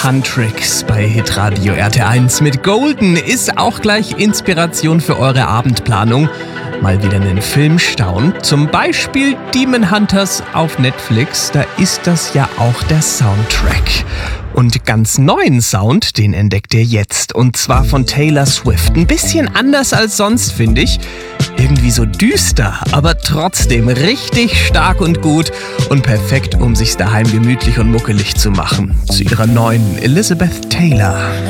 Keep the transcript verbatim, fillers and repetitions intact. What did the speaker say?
Huntrix bei Hitradio R T eins mit Golden ist auch gleich Inspiration für eure Abendplanung. Mal wieder einen Film staunen, zum Beispiel Demon Hunters auf Netflix, da ist das ja auch der Soundtrack. Und ganz neuen Sound, den entdeckt ihr jetzt, und zwar von Taylor Swift. Ein bisschen anders als sonst, finde ich. Irgendwie so düster, aber trotzdem richtig stark und gut und perfekt, um sich's daheim gemütlich und muckelig zu machen. Zu ihrer neuen Elizabeth Taylor.